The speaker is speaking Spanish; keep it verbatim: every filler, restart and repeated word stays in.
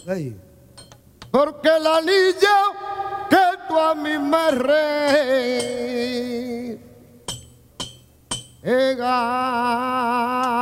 Ey. Porque el anillo que tú a mí me regalas